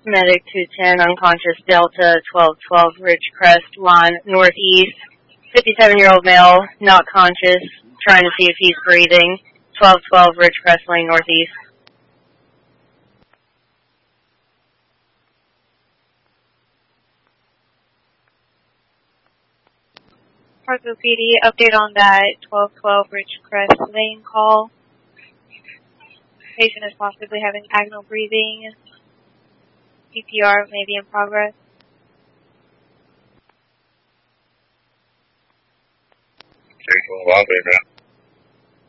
Medic 210, unconscious Delta 1212 Ridgecrest, line northeast. 57-year-old male, not conscious, trying to see if he's breathing. 1212 Ridgecrest Lane northeast. Parkville PD, update on that 1212 Ridgecrest Lane call. Patient is possibly having agonal breathing. CPR may be in progress. 321,